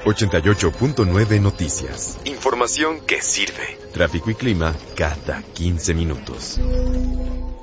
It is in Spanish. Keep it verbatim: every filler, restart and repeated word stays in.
ochenta y ocho punto nueve Noticias. Información que sirve. Tráfico y clima cada quince minutos.